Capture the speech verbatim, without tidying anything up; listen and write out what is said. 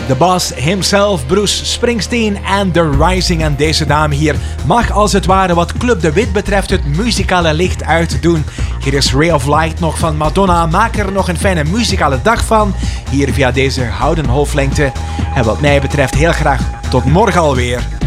De boss himself, Bruce Springsteen en The Rising. En deze dame hier mag als het ware wat Club de Wit betreft het muzikale licht uitdoen. Hier is Ray of Light nog van Madonna. Maak er nog een fijne muzikale dag van. Hier via deze houten hoofdlengte. En wat mij betreft heel graag tot morgen alweer.